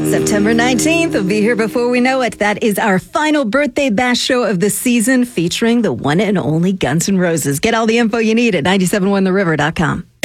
September 19th will be here before we know it. That is our final birthday bash show of the season featuring the one and only Guns N' Roses. Get all the info you need at 971theriver.com.